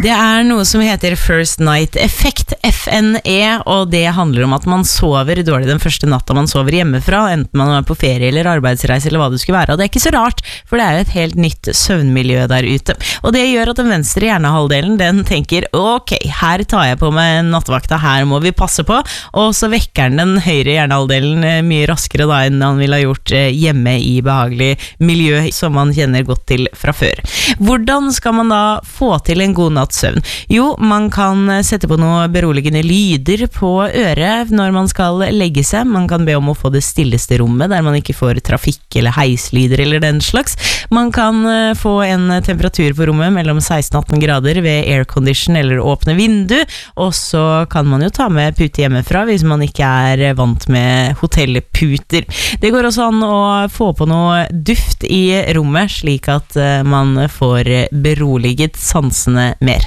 Det noe som heter First Night Effect, FNE, og det handler om at man sover dårlig den første natta man sover hjemmefra, enten man på ferie eller arbeidsreise eller hva det skulle være, og det ikke så rart, for det jo et helt nytt søvnmiljø der ute. Og det gjør at den venstre hjernehalvdelen, den tenker, ok, her tar jeg på meg nattvakta, her må vi passe på, og så vekker den høyre hjernehalvdelen mye raskere da enn han ville ha gjort hjemme i behagelig miljø som man kjenner godt til fra før. Hvordan skal man da få til en god natts søvn? Jo, man kan sette på noe beroligende lyder på øret når man skal legge seg. Man kan be om å få det stilleste rommet der man ikke får trafikk eller heislyder eller den slags. Man kan få en temperatur på rommet mellom 16-18 grader ved aircondition eller åpne vindu, og så kan man jo ta med pute hjemmefra hvis man ikke vant med hotellputer. Det går også an å få på noe duft i rommet slik at man får beroliget sansene mer.